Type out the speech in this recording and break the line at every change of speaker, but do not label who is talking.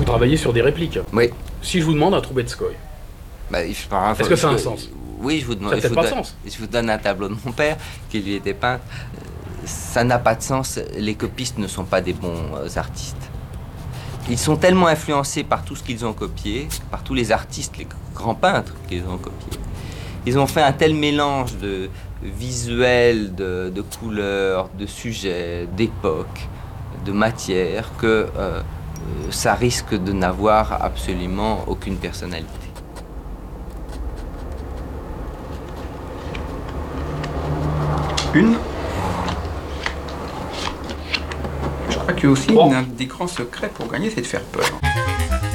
Vous travaillez sur des répliques.
Oui.
Si je vous demande un Troubetskoy,
Est-ce
que ça a un sens?
Oui, je vous demande.
Ça n'a peut-être pas de sens.
Je vous donne un tableau de mon père qui lui était peintre. Ça n'a pas de sens. Les copistes ne sont pas des bons artistes. Ils sont tellement influencés par tout ce qu'ils ont copié, par tous les artistes, les grands peintres qu'ils ont copiés. Ils ont fait un tel mélange de visuels, de couleurs, de sujets, d'époques, de matières, que ça risque de n'avoir absolument aucune personnalité.
Une. Je crois que aussi, un des grands secrets pour gagner, c'est de faire peur.